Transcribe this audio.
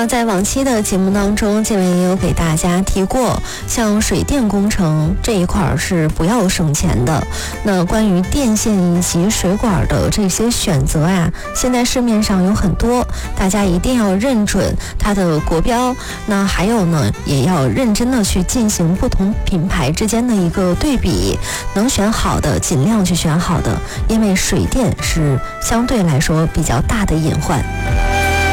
那在往期的节目当中，建伟也有给大家提过，像水电工程这一块是不要省钱的。那关于电线以及水管的这些选择呀，现在市面上有很多，大家一定要认准它的国标。那还有呢，也要认真的去进行不同品牌之间的一个对比，能选好的尽量去选好的，因为水电是相对来说比较大的隐患。